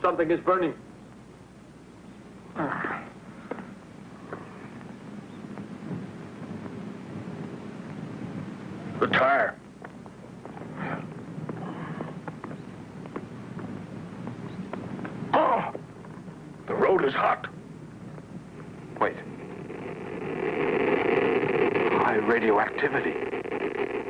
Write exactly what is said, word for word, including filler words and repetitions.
Something is burning. The tire. Oh! The road is hot. Wait. High radioactivity.